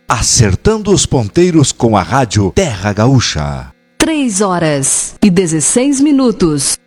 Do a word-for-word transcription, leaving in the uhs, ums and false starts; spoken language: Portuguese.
acertando os ponteiros com a rádio Terra Gaúcha. Três horas e dezesseis minutos.